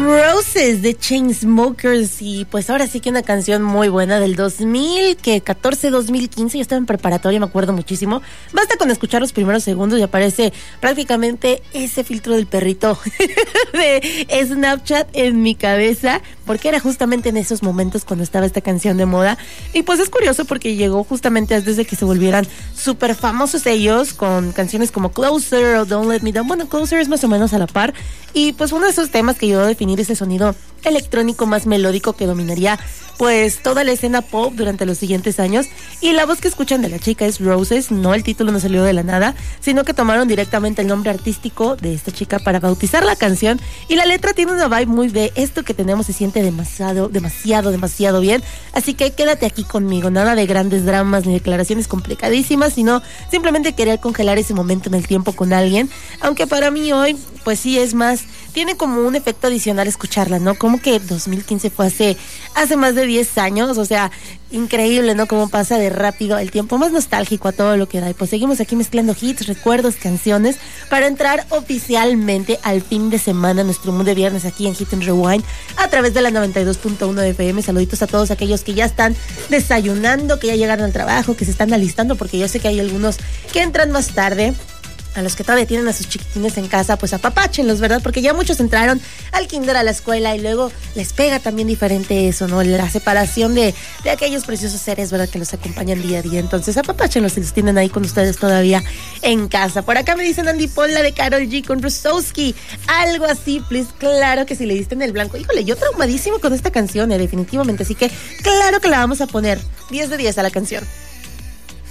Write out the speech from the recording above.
Roses de Chainsmokers, y pues ahora sí que una canción muy buena del 2014-2015. Yo estaba en preparatoria, me acuerdo muchísimo. Basta con escuchar los primeros segundos y aparece prácticamente ese filtro del perrito de Snapchat en mi cabeza, porque era justamente en esos momentos cuando estaba esta canción de moda. Y pues es curioso porque llegó justamente antes de que se volvieran súper famosos ellos, con canciones como Closer o Don't Let Me Down. Bueno, Closer es más o menos a la par, y pues uno de esos temas que ayudó a definir ese sonido electrónico más melódico que dominaría pues toda la escena pop durante los siguientes años. Y la voz que escuchan de la chica es Roses. No, el título no salió de la nada, sino que tomaron directamente el nombre artístico de esta chica para bautizar la canción. Y la letra tiene una vibe muy de esto que tenemos, se siente demasiado bien. Así que quédate aquí conmigo, nada de grandes dramas ni declaraciones complicadísimas, sino simplemente querer congelar ese momento en el tiempo con alguien. Aunque para mí hoy pues sí es más, tiene como un efecto adicional escucharla, ¿no? Como que 2015 fue hace más de 10 años, o sea, increíble, ¿no? Cómo pasa de rápido el tiempo, más nostálgico a todo lo que da. Y pues seguimos aquí mezclando hits, recuerdos, canciones, para entrar oficialmente al fin de semana, nuestro mood de viernes aquí en Hit and Rewind, a través de la 92.1 de FM. Saluditos a todos aquellos que ya están desayunando, que ya llegaron al trabajo, que se están alistando, porque yo sé que hay algunos que entran más tarde. A los que todavía tienen a sus chiquitines en casa, pues apapáchenlos, ¿verdad? Porque ya muchos entraron al kinder, a la escuela, y luego les pega también diferente eso, ¿no? La separación de aquellos preciosos seres, ¿verdad? Que los acompañan día a día. Entonces apapáchenlos si los tienen ahí con ustedes todavía en casa. Por acá me dicen Andy, pon la de Karol G con Rusowski. Algo así, please. Claro que si le diste en el blanco. Híjole, yo traumadísimo con esta canción, definitivamente. Así que claro que la vamos a poner 10 de 10 a la canción.